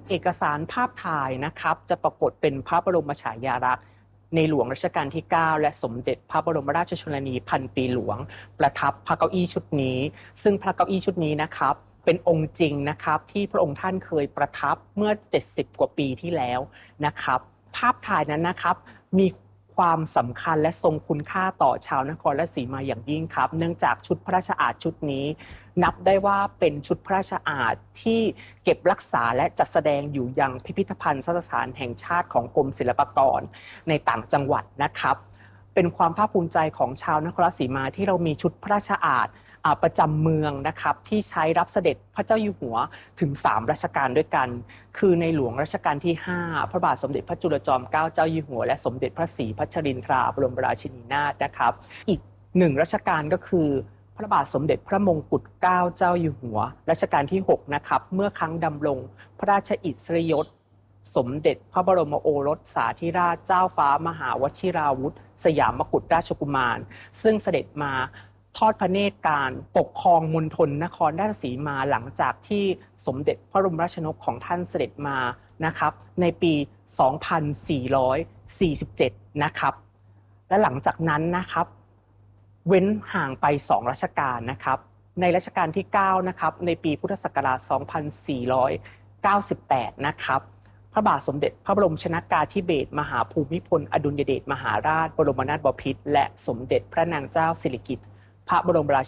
เอกสารภาพถ่ายนะครับจะปรากฏเป็นพระบรมฉายาลักษณ์ในหลวงรัชกาลที่ 9และสมเด็จพระบรมราชชนนีพันปีหลวงประทับพระเก้าอี้ชุดนี้ซึ่งพระเก้าอี้ชุดนี้นะครับเป็นองค์จริงนะครับที่พระองค์ท่านเคยประทับเมื่อ70กว่าปีที่แล้วนะครับภาพถ่ายนั้นนะครับมีความสำคัญและทรงคุณค่าต่อชาวนครราชสีมาอย่างยิ่งครับเนื่องจากชุดพระราชอาสน์ชุดนี้นับได้ว่าเป็นชุดพระราชอาสน์ที่เก็บรักษาและจัดแสดงอยู่ยังพิพิธภัณฑ์สถานแห่งชาติของกรมศิลปากรในต่างจังหวัดนะครับเป็นความภาคภูมิใจของชาวนครราชสีมาที่เรามีชุดพระราชอาสน์ประจำเมืองนะครับที่ใช้รับเสด็จพระเจ้าอยู่หัวถึง3รัชกาลด้วยกันคือในหลวงรัชกาลที่5พระบาทสมเด็จพระจุลจอมเกล้าเจ้าอยู่หัวและสมเด็จพระศรีพัชรินทราบรมราชินีนาถนะครับอีก1รัชกาลก็คือพระบาทสมเด็จพระมงกุฎเกล้าเจ้าอยู่หัวรัชกาลที่6นะครับเมื่อครั้งดำรงพระราชอิสริยศสมเด็จพระบรมโอรสสาธิราชเจ้าฟ้ามหาวชิราวุธสยามกุฎราชกุมารซึ่งเสด็จมาทอดพระเนตรการปกครองมณฑลนครราชสีมาหลังจากที่สมเด็จพระบรมราชชนกของท่านเสด็จมานะครับในปี 2447 นะครับและหลังจากนั้นนะครับเว้นห่างไป2รัชกาลนะครับในรัชกาลที่9นะครับในปีพุทธศักราช 2498 นะครับพระบาทสมเด็จพระบรมชนกาธิเบศรมหาภูมิพลอดุลยเดชมหาราชบรมนาถบพิตรและสมเด็จพระนางเจ้าสิริกิติ์พระบรมรา